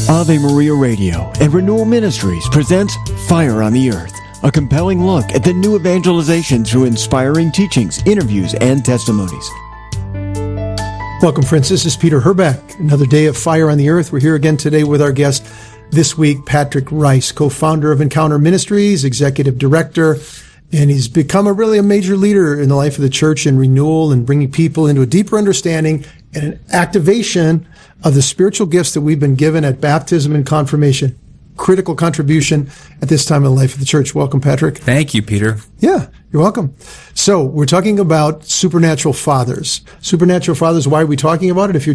Ave Maria Radio and Renewal Ministries presents Fire on the Earth, a compelling look at the new evangelization through inspiring teachings, interviews, and testimonies. Welcome, friends. This is Peter Herbeck. Another day of Fire on the Earth. We're here again today with our guest this week, Patrick Rice, co-founder of Encounter Ministries, executive director, and he's become a major leader in the life of the church in renewal and bringing people into a deeper understanding and an activation of the spiritual gifts that we've been given at baptism and confirmation. Critical contribution at this time in the life of the church. Welcome, Patrick. Thank you, Peter. Yeah, you're welcome. So we're talking about supernatural fathers. Supernatural fathers, why are we talking about it? If you're